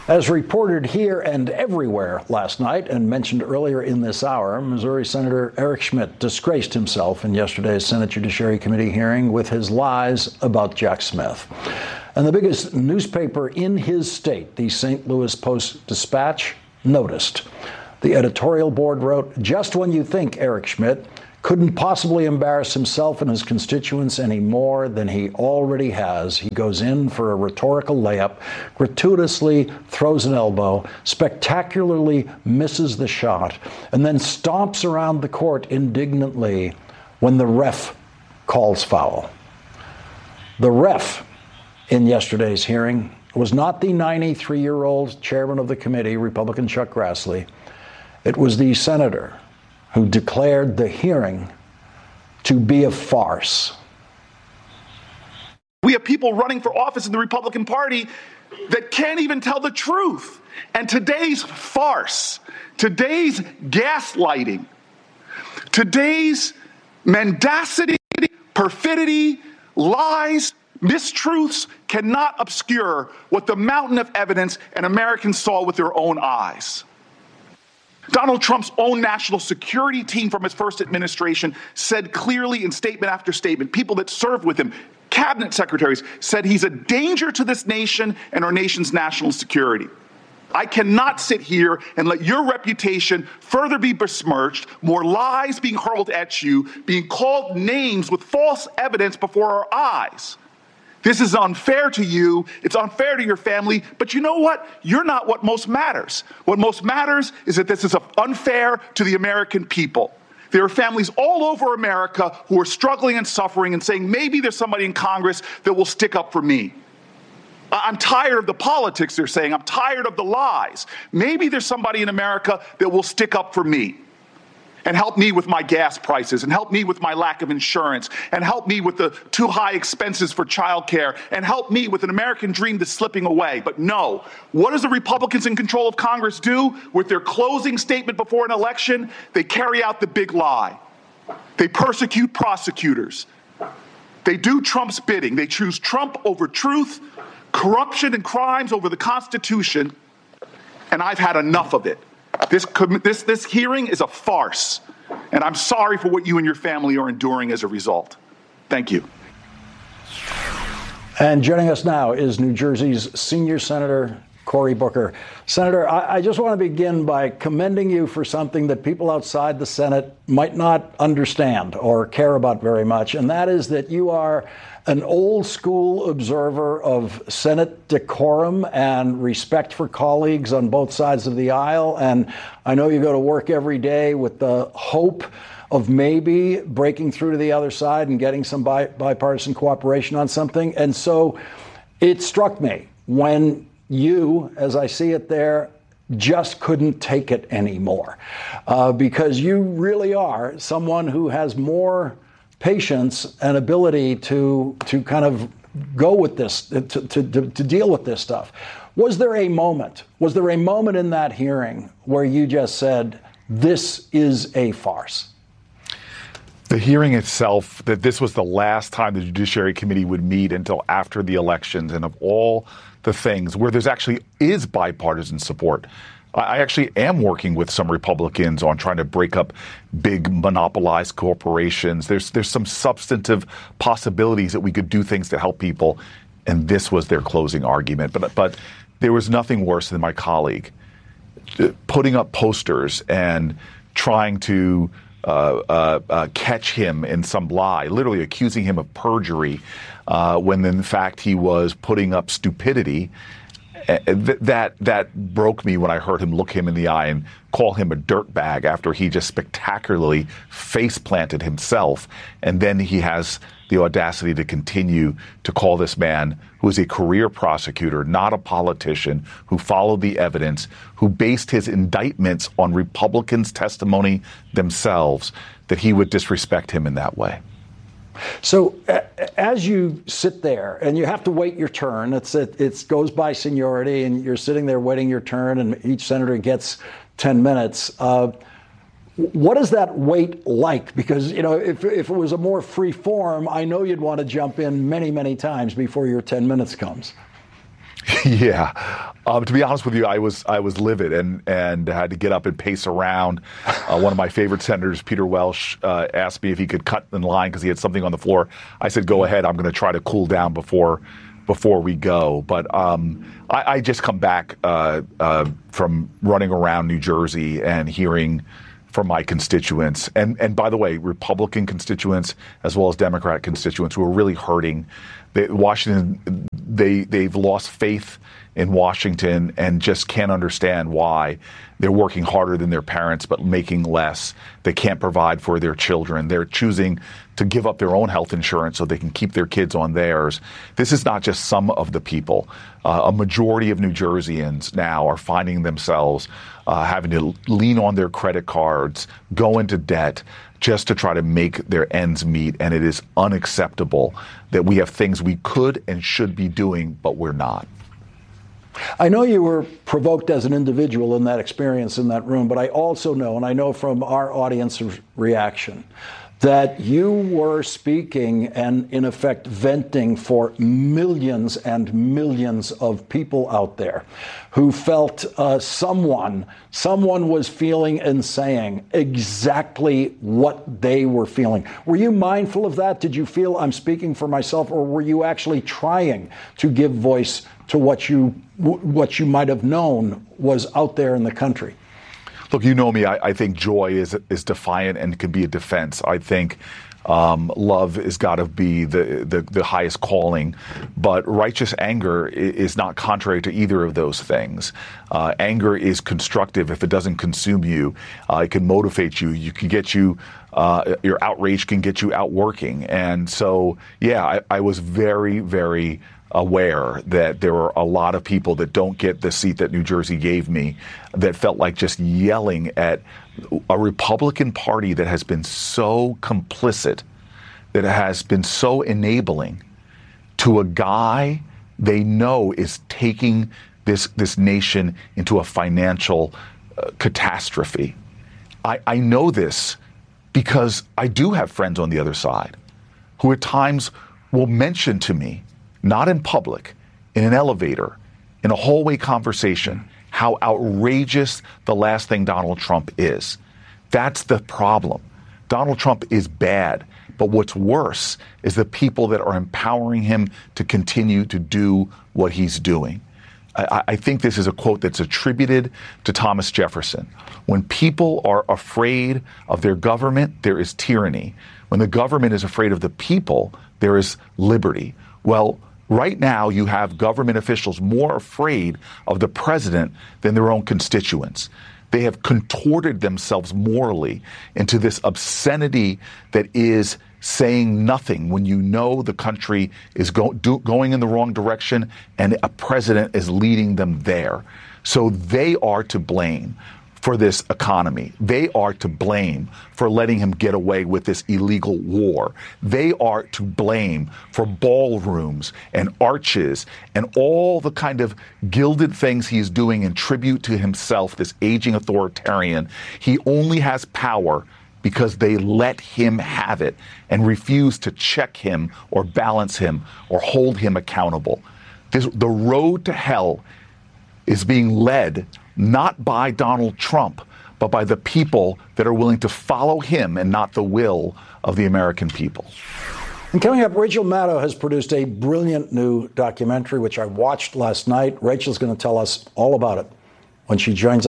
As reported here and everywhere last night and mentioned earlier in this hour, Missouri Senator Eric Schmitt disgraced himself in yesterday's Senate Judiciary Committee hearing with his lies about Jack Smith. And the biggest newspaper in his state, the St. Louis Post-Dispatch, noticed. The editorial board wrote, "Just when you think Eric Schmitt couldn't possibly embarrass himself and his constituents any more than he already has, he goes in for a rhetorical layup, gratuitously throws an elbow, spectacularly misses the shot, and then stomps around the court indignantly when the ref calls foul." The ref in yesterday's hearing was not the 93-year-old chairman of the committee, Republican Chuck Grassley. It was the senator who declared the hearing to be a farce. We have people running for office in the Republican Party that can't even tell the truth. And today's farce, today's gaslighting, today's mendacity, perfidy, lies, mistruths cannot obscure what the mountain of evidence and Americans saw with their own eyes. Donald Trump's own national security team from his first administration said clearly in statement after statement, people that served with him, cabinet secretaries, said he's a danger to this nation and our nation's national security. I cannot sit here and let your reputation further be besmirched, more lies being hurled at you, being called names with false evidence before our eyes. This is unfair to you, it's unfair to your family, but you know what? You're not what most matters. What most matters is that this is unfair to the American people. There are families all over America who are struggling and suffering and saying, maybe there's somebody in Congress that will stick up for me. I'm tired of the politics, they're saying. I'm tired of the lies. Maybe there's somebody in America that will stick up for me and help me with my gas prices, and help me with my lack of insurance, and help me with the too high expenses for childcare, and help me with an American dream that's slipping away. But no, what does the Republicans in control of Congress do with their closing statement before an election? They carry out the big lie. They persecute prosecutors. They do Trump's bidding. They choose Trump over truth, corruption and crimes over the Constitution, and I've had enough of it. This hearing is a farce, and I'm sorry for what you and your family are enduring as a result. Thank you. And joining us now is New Jersey's senior senator, Cory Booker. Senator, I just want to begin by commending you for something that people outside the Senate might not understand or care about very much, and that is that you are an old school observer of Senate decorum and respect for colleagues on both sides of the aisle. And I know you go to work every day with the hope of maybe breaking through to the other side and getting some bipartisan cooperation on something. And so it struck me when you, as I see it there, just couldn't take it anymore, because you really are someone who has more patience and ability to kind of go with this, to deal with this stuff. Was there a moment in that hearing where you just said, this is a farce? The hearing itself, that this was the last time the Judiciary Committee would meet until after the elections, and of all the things where there's actually is bipartisan support. I actually am working with some Republicans on trying to break up big monopolized corporations. There's some substantive possibilities that we could do things to help people, and this was their closing argument. But there was nothing worse than my colleague putting up posters and trying to catch him in some lie, literally accusing him of perjury, when in fact he was putting up stupidity. That broke me when I heard him look him in the eye and call him a dirtbag after he just spectacularly face planted himself. And then he has the audacity to continue to call this man, who is a career prosecutor, not a politician, who followed the evidence, who based his indictments on Republicans' testimony themselves, that he would disrespect him in that way. So as you sit there and you have to wait your turn, it goes by seniority and you're sitting there waiting your turn and each senator gets 10 minutes. What is that wait like? Because, you know, if it was a more free form, I know you'd want to jump in many, many times before your 10 minutes comes. Yeah. To be honest with you, I was livid and had to get up and pace around. One of my favorite senators, Peter Welch, asked me if he could cut in line because he had something on the floor. I said, "Go ahead. I'm going to try to cool down before we go." But I just come back from running around New Jersey and hearing from my constituents, and by the way, Republican constituents as well as Democratic constituents who are really hurting. Washington, they've lost faith in Washington and just can't understand why they're working harder than their parents but making less. They can't provide for their children. They're choosing to give up their own health insurance so they can keep their kids on theirs. This is not just some of the people. A majority of New Jerseyans now are finding themselves having to lean on their credit cards, go into debt, just to try to make their ends meet. And it is unacceptable that we have things we could and should be doing, but we're not. I know you were provoked as an individual in that experience in that room, but I also know, and I know from our audience's reaction, that you were speaking and, in effect, venting for millions and millions of people out there who felt someone was feeling and saying exactly what they were feeling. Were you mindful of that? Did you feel I'm speaking for myself, or were you actually trying to give voice to what you might have known was out there in the country? Look, you know me. I think joy is defiant and can be a defense. I think love has got to be the highest calling, but righteous anger is not contrary to either of those things. Anger is constructive if it doesn't consume you. It can motivate you. You can get you. Your outrage can get you out working. And so, yeah, I was very, very aware that there were a lot of people that don't get the seat that New Jersey gave me that felt like just yelling at a Republican Party that has been so complicit, that has been so enabling to a guy they know is taking this nation into a financial catastrophe. I know this because I do have friends on the other side who at times will mention to me, not in public, in an elevator, in a hallway conversation, how outrageous the last thing Donald Trump is. That's the problem. Donald Trump is bad, but what's worse is the people that are empowering him to continue to do what he's doing. I think this is a quote that's attributed to Thomas Jefferson. When people are afraid of their government, there is tyranny. When the government is afraid of the people, there is liberty. Well, right now you have government officials more afraid of the president than their own constituents. They have contorted themselves morally into this obscenity that is saying nothing when you know the country is going in the wrong direction and a president is leading them there. So they are to blame for this economy. They are to blame for letting him get away with this illegal war. They are to blame for ballrooms and arches and all the kind of gilded things he's doing in tribute to himself, this aging authoritarian. He only has power because they let him have it and refuse to check him or balance him or hold him accountable. The road to hell is being led not by Donald Trump, but by the people that are willing to follow him and not the will of the American people. And coming up, Rachel Maddow has produced a brilliant new documentary, which I watched last night. Rachel's going to tell us all about it when she joins us.